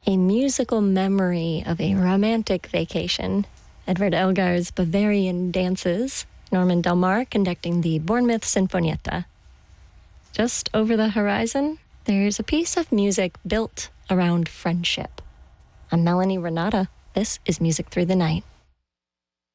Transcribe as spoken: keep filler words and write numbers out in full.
A musical memory of a romantic vacation. Edward Elgar's Bavarian Dances. Norman Del Mar conducting the Bournemouth Sinfonietta. Just over the horizon, there's a piece of music built around friendship. I'm Melanie Renata. This is Music Through the Night.